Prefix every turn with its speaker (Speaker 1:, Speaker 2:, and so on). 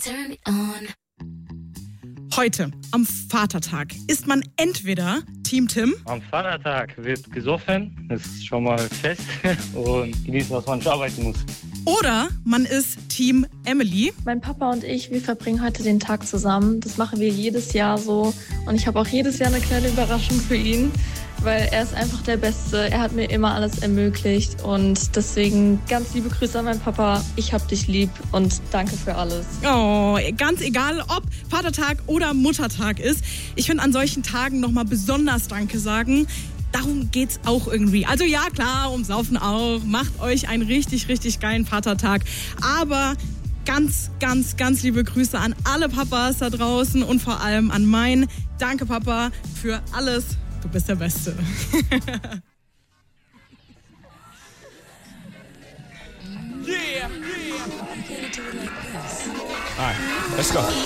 Speaker 1: Turn it on.
Speaker 2: Heute, am Vatertag, ist man entweder Team Tim.
Speaker 3: Am Vatertag wird gesoffen, das ist schon mal fest und genießen, was man nicht arbeiten muss.
Speaker 2: Oder man ist Team Emily.
Speaker 4: Mein Papa und ich, wir verbringen heute den Tag zusammen. Das machen wir jedes Jahr so. Und ich habe auch jedes Jahr eine kleine Überraschung für ihn, weil er ist einfach der Beste. Er hat mir immer alles ermöglicht. Und deswegen ganz liebe Grüße an meinen Papa. Ich hab dich lieb und danke für alles.
Speaker 2: Oh, ganz egal, ob Vatertag oder Muttertag ist. Ich finde an solchen Tagen nochmal besonders Danke sagen. Darum geht's auch irgendwie. Also ja, klar, ums Saufen auch. Macht euch einen richtig, richtig geilen Vatertag. Aber ganz, ganz, ganz liebe Grüße an alle Papas da draußen und vor allem an meinen. Danke, Papa, für alles. Du bist der Beste.
Speaker 5: All right, let's go.